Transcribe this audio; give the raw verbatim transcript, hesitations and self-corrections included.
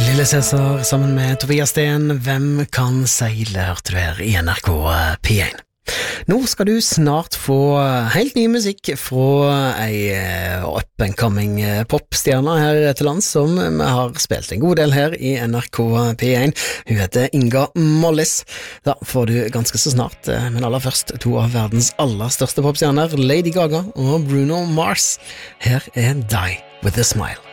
Lille Cæsar sammen med Tobias Sten. Hvem kan seile, hørte du her i N R K P én. Nå skal du snart få helt ny musikk fra ei up-and-coming popstjerne her til lands som vi har spilt en god del her i N R K P én. Hun heter Inga Mollis. Da får du ganske så snart, men aller først to av verdens aller største popstjerner, Lady Gaga og Bruno Mars. Her er Die With A Smile.